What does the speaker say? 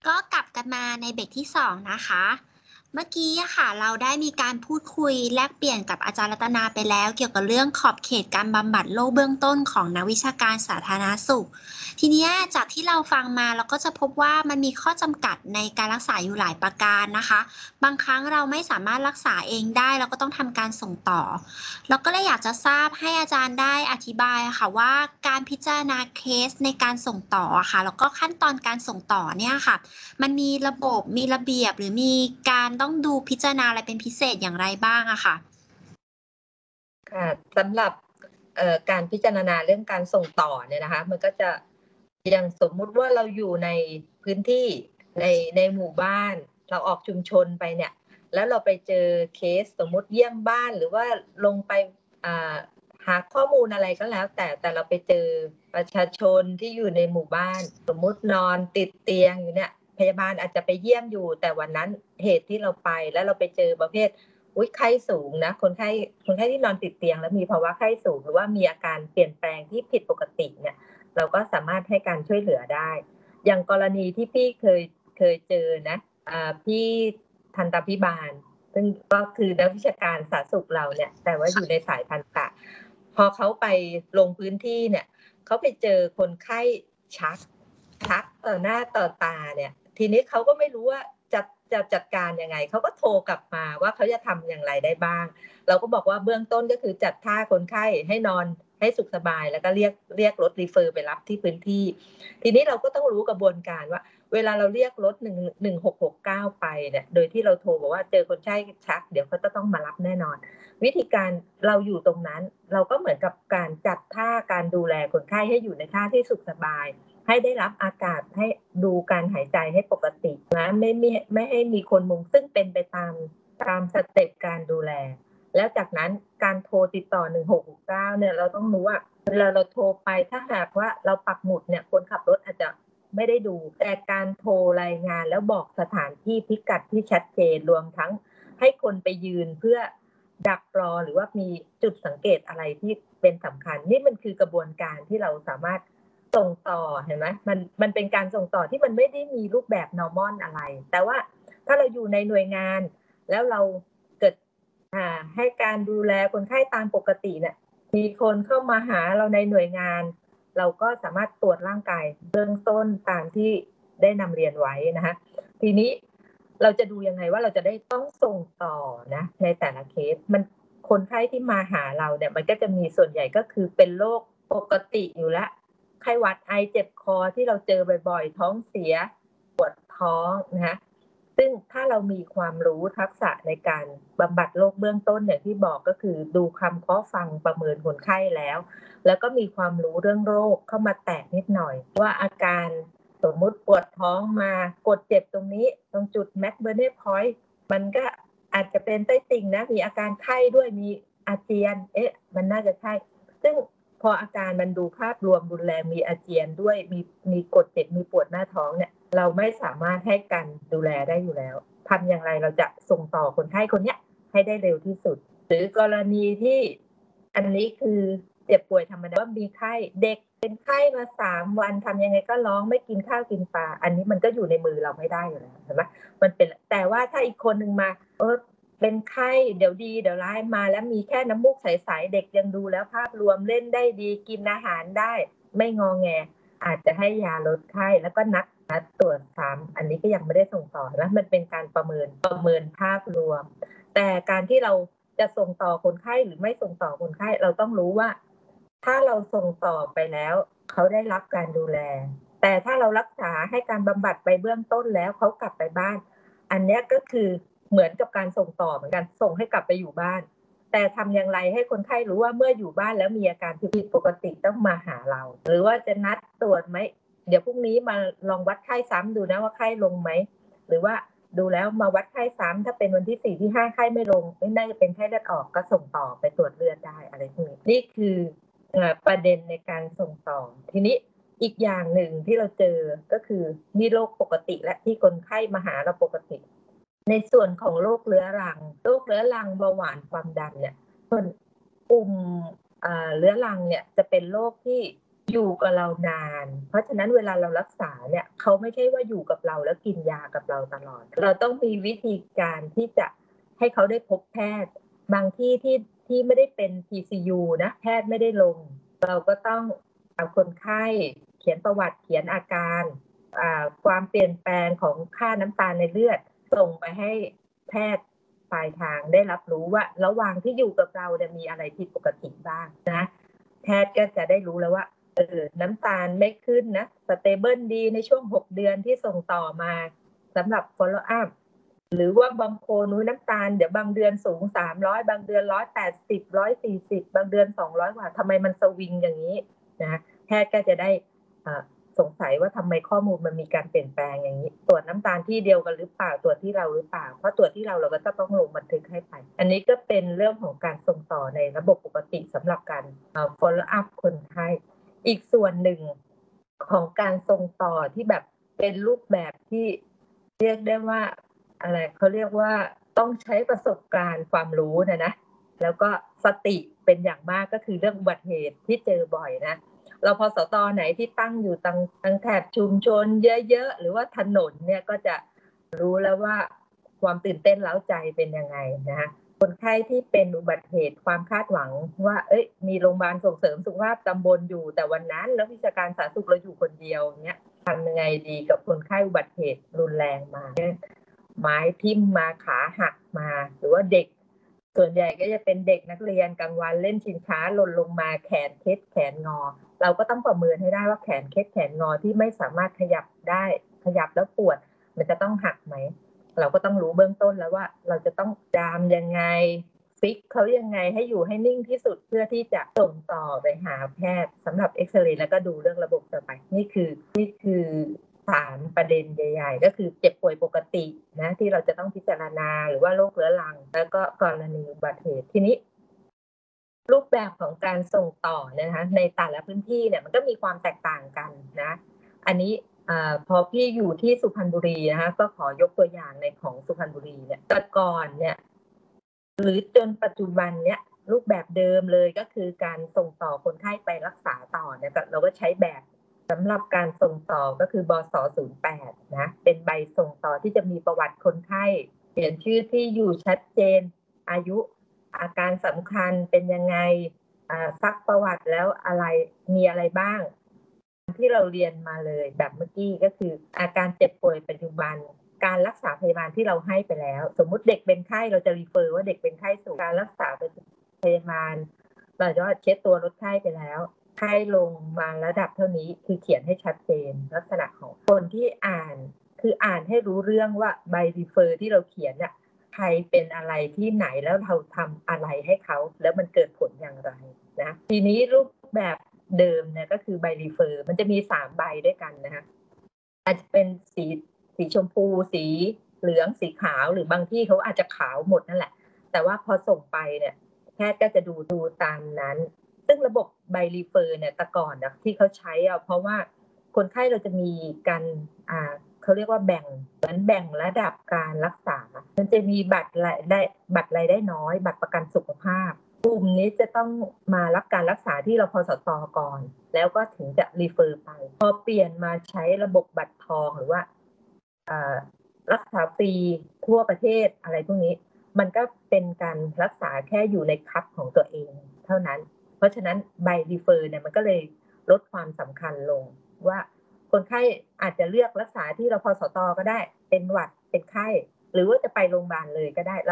ก็กลับกันมาในเบรกที่2นะคะ เมื่อกี้อะค่ะเราได้มีการพูดคุยแลกเปลี่ยนกับอาจารย์รัตนาไปแล้วเกี่ยวกับเรื่องขอบเขตการบำบัดโรคเบื้องต้นของนักวิชาการสาธารณสุข ทีเนี้ยจากที่เราฟังมาเราก็จะพบว่ามันมีข้อจำกัดในการรักษาอยู่หลายประการนะคะ บางครั้งเราไม่สามารถรักษาเองได้เราก็ต้องทำการส่งต่อ เราก็เลยอยากจะทราบให้อาจารย์ได้อธิบายอะค่ะว่าการพิจารณาเคสในการส่งต่ออะค่ะแล้วก็ขั้นตอนการส่งต่อเนี่ยค่ะ มันมีระบบมีระเบียบหรือมีการต้องดูพิจารณาอะไรเป็นพิเศษอย่างไรบ้างอะค่ะค่ะสำหรับการพิจารณาเรื่องการส่งต่อเนี่ยนะคะมันก็จะอย่างสมมุติว่าเราอยู่ในพื้นที่ในในหมู่บ้านเราออกชุมชนไปเนี่ยแล้วเราไปเจอเคสสมมุติเยี่ยมบ้านหรือว่าลงไปอ่าหาข้อมูลอะไรก็แล้วแต่เราไปเจอประชาชนที่อยู่ในหมู่บ้านสมมุตินอนติดเตียงอยู่เนี่ยพยาบาลอาจจะไปเยี่ยมอยู่แต่วันนั้นเหตุที่เราไปแล้วเราไปเจอประเภท ไข้สูงนะคนไข้ที่นอนติดเตียงแล้วมีภาวะไข้สูงหรือว่ามีอาการเปลี่ยนแปลงที่ผิดปกติเนี่ยเราก็สามารถให้การช่วยเหลือได้อย่างกรณีที่พี่เคยเจอนะพี่ทันตภิบาลซึ่งก็คือนักวิชาการสาธารณสุขเราเนี่ยแต่ว่าอยู่ในสายทันตะพอเขาไปลงพื้นที่เนี่ยเขาไปเจอคนไข้ชักต่อหน้าต่อตาเนี่ยทีนี้เขาก็ไม่รู้ว่าจะจัดการยังไงเขาก็โทรกลับมาว่าเขาจะทำอย่างไรได้บ้างเราก็บอกว่าเบื้องต้นก็คือจัดท่าคนไข้ให้นอนให้สุขสบายแล้วก็เรียกรถ refer ไปรับที่พื้นที่ทีนี้เราก็ต้องรู้กระบวนการว่าเวลาเราเรียกรถ1669ไปเนี่ยโดยที่เราโทรบอกว่าเจอคนไข้ชักเดี๋ยวเขาจะต้องมารับแน่นอนวิธีการเราอยู่ตรงนั้นเราก็เหมือนกับการจัดท่าการดูแลคนไข้ให้อยู่ในท่าที่สุขสบาย ให้ได้รับอากาศให้ดูการหายใจให้ปกตินะไม่ให้มีคนมุงซึ่งเป็นไปตามสเต็ปการดูแลแล้วจากนั้นการโทรติดต่อ1669เนี่ยเราต้องรู้ว่าเวลาเราโทรไปถ้าหากว่าเราปักหมุดเนี่ยคนขับรถอาจจะไม่ได้ดูแต่การโทรรายงานแล้วบอกสถานที่พิกัดที่ชัดเจนรวมทั้งให้คนไปยืนเพื่อดักรอหรือว่ามีจุดสังเกตอะไรที่เป็นสำคัญนี่มันคือกระบวนการที่เราสามารถ ส่งต่อเห็นไหมมันเป็นการส่งต่อที่มันไม่ได้มีรูปแบบ normal อะไรแต่ว่าถ้าเราอยู่ในหน่วยงานแล้วเราเกิดให้การดูแลคนไข้ตามปกติเนี่ยมีคนเข้ามาหาเราในหน่วยงานเราก็สามารถตรวจร่างกายเบื้องต้นตามที่ได้นำเรียนไว้นะคะทีนี้เราจะดูยังไงว่าเราจะได้ต้องส่งต่อนะในแต่ละเคสมันคนไข้ที่มาหาเราเนี่ยมันก็จะมีส่วนใหญ่ก็คือเป็นโรคปกติอยู่แล้ว ไข้หวัดไอเจ็บคอที่เราเจอบ่อยๆท้องเสียปวดท้องนะคะซึ่งถ้าเรามีความรู้ทักษะในการบำบัดโรคเบื้องต้นอย่างที่บอกก็คือดูคำเคาะฟังประเมินคนไข้แล้วก็มีความรู้เรื่องโรคเข้ามาแตะนิดหน่อยว่าอาการสมมุติปวดท้องมากดเจ็บตรงนี้ตรงจุด McBurney Point มันก็อาจจะเป็นไส้ติ่งนะมีอาการไข้ด้วยมีอาเจียนมันน่าจะใช่ซึ่ง พออาการมันดูภาพรวมรุนแรงมีอาเจียนด้วยมีกดเจ็บมีปวดหน้าท้องเนี่ยเราไม่สามารถให้การดูแลได้อยู่แล้วทำอย่างไรเราจะส่งต่อคนไข้คนเนี้ยให้ได้เร็วที่สุดหรือกรณีที่อันนี้คือเจ็บป่วยธรรมดาว่ามีไข้เด็กเป็นไข้มา3 วันทำยังไงก็ร้องไม่กินข้าวกินปลาอันนี้มันก็อยู่ในมือเราไม่ได้อยู่แล้วเห็นไหมมันเป็นแต่ว่าถ้าอีกคนหนึ่งมาเป็นไข้เดี๋ยวดีเดี๋ยวร้ายมาแล้วมีแค่น้ำมูกใสๆเด็กยังดูแล้วภาพรวมเล่นได้ดีกินอาหารได้ไม่งอแงอาจจะให้ยาลดไข้แล้วก็นัดตรวจซ้ำอันนี้ก็ยังไม่ได้ส่งต่อนะมันเป็นการประเมินภาพรวมแต่การที่เราจะส่งต่อคนไข้หรือไม่ส่งต่อคนไข้เราต้องรู้ว่าถ้าเราส่งต่อไปแล้วเขาได้รับการดูแลแต่ถ้าเรารักษาให้การบำบัดไปเบื้องต้นแล้วเขากลับไปบ้าน อันนี้ก็คือเหมือนกับการส่งต่อเหมือนกันส่งให้กลับไปอยู่บ้านแต่ทำอย่างไรให้คนไข้รู้ว่าเมื่ออยู่บ้านแล้วมีอาการผิดปกติต้องมาหาเราหรือว่าจะนัดตรวจไหมเดี๋ยวพรุ่งนี้มาลองวัดไข้ซ้ำดูนะว่าไข้ลงไหมหรือว่าดูแล้วมาวัดไข้ซ้ำถ้าเป็นวันที่4ที่5ไข้ไม่ลงไม่น่าจะเป็นไข้เลือดออกก็ส่งต่อไปตรวจเลือดได้อะไรพวกนี้นี่คือประเด็นในการส่งต่อทีนี้อีกอย่างหนึ่งที่เราเจอก็คือนี่โรคปกติและที่คนไข้มาหาเราปกติในส่วนของโรคเรื้อรังเบาหวานความดันเนี่ยส่วนกลุ่มเรื้อรังเนี่ยจะเป็นโรคที่อยู่กับเรานาน เพราะฉะนั้นเวลาเรารักษาเนี่ยเขาไม่ใช่ว่าอยู่กับเราแล้วกินยากับเราตลอด เราต้องมีวิธีการที่จะให้เขาได้พบแพทย์ บางที่ไม่ได้เป็น PCU นะแพทย์ไม่ได้ลง เราก็ต้องเอาคนไข้เขียนประวัติเขียนอาการความเปลี่ยนแปลงของค่าน้ำตาลในเลือดส่งไปให้แพทย์ปลายทางได้รับรู้ว่าระหว่างที่อยู่กับเราเนี่ยมีอะไรผิดปกติบ้างนะแพทย์ก็จะได้รู้แล้วว่าน้ำตาลไม่ขึ้นนะสเตเบิลดีในช่วง6 เดือนที่ส่งต่อมาสำหรับ follow up หรือว่าบางคนน้ำตาลเดี๋ยวบางเดือนสูง300บางเดือน180 140บางเดือน200กว่าทำไมมันสวิงอย่างนี้นะแพทย์ก็จะได้สงสัยว่าทำไมข้อมูลมันมีการเปลี่ยนแปลงอย่างนี้ตรวจน้ำตาลที่เดียวกันหรือเปล่าตรวจที่เราหรือเปล่าเพราะตรวจที่เราก็จะต้องลงบันทึกให้ไปอันนี้ก็เป็นเรื่องของการส่งต่อในระบบปกติสำหรับการfollow up คนไข้อีกส่วนหนึ่งของการส่งต่อที่แบบเป็นรูปแบบที่เรียกได้ว่าอะไรเขาเรียกว่าต้องใช้ประสบการณ์ความรู้นะแล้วก็สติเป็นอย่างมากก็คือเรื่องอุบัติเหตุที่เจอบ่อยนะรพสต.ไหนที่ตั้งอยู่ทางแถบชุมชนเยอะๆหรือว่าถนนเนี่ยก็จะรู้แล้วว่าความตื่นเต้นเร้าใจเป็นยังไงนะคะคนไข้ที่เป็นอุบัติเหตุความคาดหวังว่ามีโรงพยาบาลส่งเสริมสุขภาพตำบลอยู่แต่วันนั้นนักวิชาการสาธารณสุขเราอยู่คนเดียวเนี่ยทำยังไงดีกับคนไข้อุบัติเหตุรุนแรงมาไม้ทิ่มมาขาหักมาหรือว่าเด็กส่วนใหญ่ก็จะเป็นเด็กนักเรียนกลางวันเล่นชิงช้าหล่นลงมาแขนเคล็ดแขนงอเราก็ต้องประเมินให้ได้ว่าแขนเคล็ดแขนงอที่ไม่สามารถขยับได้ขยับแล้วปวดมันจะต้องหักไหมเราก็ต้องรู้เบื้องต้นแล้วว่าเราจะต้องดามยังไงฟิกเขายังไงให้อยู่ให้นิ่งที่สุดเพื่อที่จะส่งต่อไปหาแพทย์สำหรับเอ็กซเรย์แล้วก็ดูเรื่องระบบต่อไปนี่คือ3ประเด็นใหญ่ๆก็คือเจ็บป่วยปกตินะที่เราจะต้องพิจารณาหรือว่าโรคเรื้อรังแล้วก็กรณีอุบัติเหตุทีนี้รูปแบบของการส่งต่อนะคะในแต่ละพื้นที่เนี่ยมันก็มีความแตกต่างกันนะอันนี้พอพี่อยู่ที่สุพรรณบุรีนะคะก็ขอยกตัวอย่างในของสุพรรณบุรีเนี่ยแต่ก่อนเนี่ยหรือจนปัจจุบันเนี่ยรูปแบบเดิมเลยก็คือการส่งต่อคนไข้ไปรักษาต่อเนี่ยเราก็ใช้แบบสำหรับการส่งต่อก็คือบส08นะเป็นใบส่งต่อที่จะมีประวัติคนไข้เขียนชื่อที่อยู่ชัดเจนอายุอาการสำคัญเป็นยังไงซักประวัติแล้วอะไรมีอะไรบ้างที่เราเรียนมาเลยแบบเมื่อกี้ก็คืออาการเจ็บป่วยปัจจุบันการรักษาพยาบาลที่เราให้ไปแล้วสมมุติเด็กเป็นไข้เราจะรีเฟอร์ว่าเด็กเป็นไข้สูงการรักษาพยาบาลเราจะเช็ดตัวลดไข้ไปแล้วไข้ลงมาระดับเท่านี้คือเขียนให้ชัดเจนลักษณะของคนที่อ่านคืออ่านให้รู้เรื่องว่าใบรีเฟอร์ที่เราเขียนเนี่ยใครเป็นอะไรที่ไหนแล้วเราทำอะไรให้เขาแล้วมันเกิดผลอย่างไรนะทีนี้รูปแบบเดิมเนี่ยก็คือใบรีเฟอร์มันจะมี3ใบด้วยกันนะคะอาจจะเป็นสีชมพูสีเหลืองสีขาวหรือบางที่เขาอาจจะขาวหมดนั่นแหละแต่ว่าพอส่งไปเนี่ยแพทย์ก็จะดูตามนั้นซึ่งระบบใบรีเฟอร์เนี่ยแต่ก่อนนะที่เขาใช้เพราะว่าคนไข้เราจะมีการเขาเรียกว่าแบ่งระดับการรักษามันจะมีบัตรรายได้น้อยบัตรประกันสุขภาพกลุ่มนี้จะต้องมารับการรักษาที่รพสต.ก่อนแล้วก็ถึงจะรีเฟอร์ไปพอเปลี่ยนมาใช้ระบบบัตรทองหรือว่ารักษาฟรีทั่วประเทศอะไรพวกนี้มันก็เป็นการรักษาแค่อยู่ในคัพของตัวเองเท่านั้นเพราะฉะนั้นใบรีเฟอร์เนี่ยมันก็เลยลดความสำคัญลงว่าคนไข้อาจจะเลือกรักษาที่รพสต.ก็ได้เป็นหวัดเป็นไข้หรือว่าจะไปโรงพยาบาลเลยก็ได้